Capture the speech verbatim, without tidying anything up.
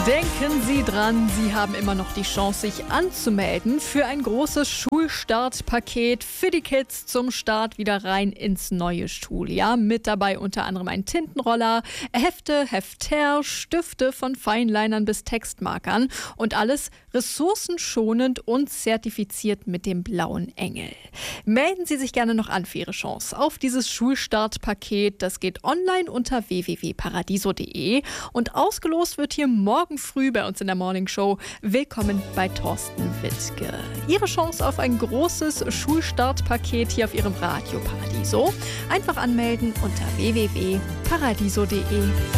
Denken Sie dran, Sie haben immer noch die Chance, sich anzumelden für ein großes Schulstartpaket für die Kids zum Start wieder rein ins neue Schuljahr. Mit dabei unter anderem ein Tintenroller, Hefte, Hefter, Stifte von Feinlinern bis Textmarkern und alles ressourcenschonend und zertifiziert mit dem blauen Engel. Melden Sie sich gerne noch an für Ihre Chance auf dieses Schulstartpaket. Das geht online unter w w w punkt paradiso punkt de und ausgelost wird hier morgen früh bei uns in der Morning Show. Willkommen bei Thorsten Wittke. Ihre Chance auf ein großes Schulstartpaket hier auf Ihrem Radio Paradiso. Einfach anmelden unter w w w punkt paradiso punkt de.